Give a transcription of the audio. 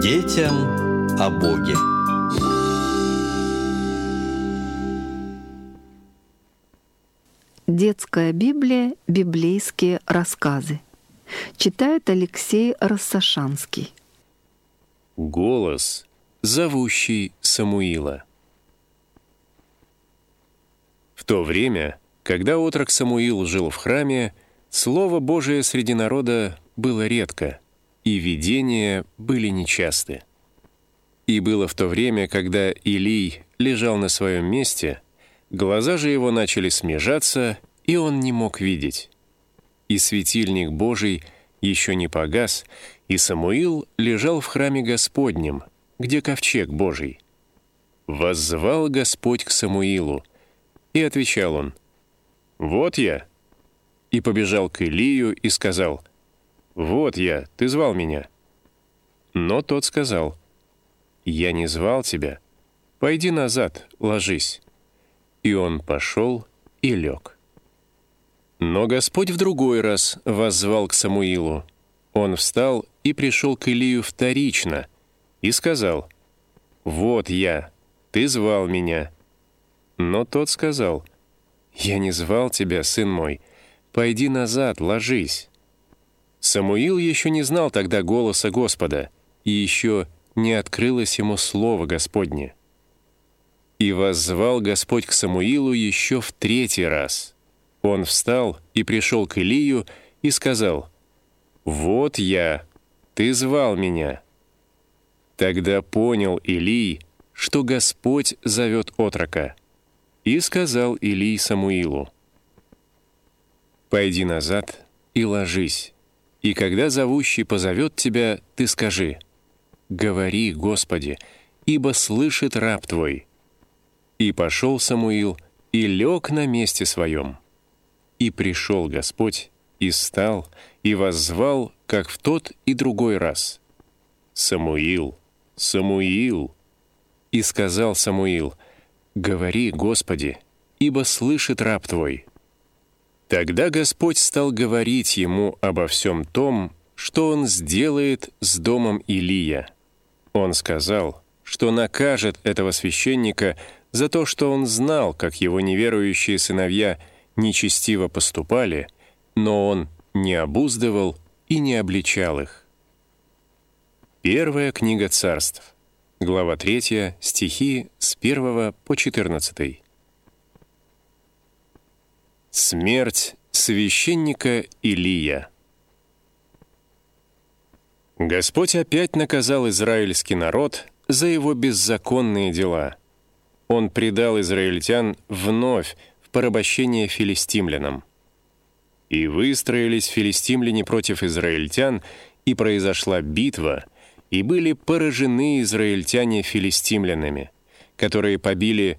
Детям о Боге. Детская Библия. Библейские рассказы. Читает Алексей Рассашанский. Голос, зовущий Самуила. В то время, когда отрок Самуил жил в храме, Слово Божие среди народа было редко, и видения были нечасты. И было в то время, когда Илий лежал на своем месте, глаза же его начали смежаться, и он не мог видеть. И светильник Божий еще не погас, и Самуил лежал в храме Господнем, где ковчег Божий. Воззвал Господь к Самуилу, и отвечал он: «Вот я». И побежал к Илию и сказал: «Вот я, ты звал меня». Но тот сказал: «Я не звал тебя, пойди назад, ложись». И он пошел и лег. Но Господь в другой раз воззвал к Самуилу. Он встал и пришел к Илию вторично и сказал: «Вот я, ты звал меня». Но тот сказал: «Я не звал тебя, сын мой, пойди назад, ложись». Самуил еще не знал тогда голоса Господа, и еще не открылось ему слово Господне. И воззвал Господь к Самуилу еще в третий раз. Он встал и пришел к Илию и сказал: «Вот я, ты звал меня». Тогда понял Илий, что Господь зовет отрока, и сказал Илий Самуилу: «Пойди назад и ложись, и когда зовущий позовет тебя, ты скажи: говори, Господи, ибо слышит раб твой». И пошел Самуил и лег на месте своем. И пришел Господь, и стал, и воззвал, как в тот и другой раз: «Самуил, Самуил». И сказал Самуил: «Говори, Господи, ибо слышит раб твой». Тогда Господь стал говорить ему обо всем том, что он сделает с домом Илия. Он сказал, что накажет этого священника за то, что он знал, как его неверующие сыновья нечестиво поступали, но он не обуздывал и не обличал их. Первая книга Царств, глава 3, стихи с 1 по 14. Смерть священника Илия. Господь опять наказал израильский народ за его беззаконные дела. Он предал израильтян вновь в порабощение филистимлянам. И выстроились филистимляне против израильтян, и произошла битва, и были поражены израильтяне филистимлянами, которые побили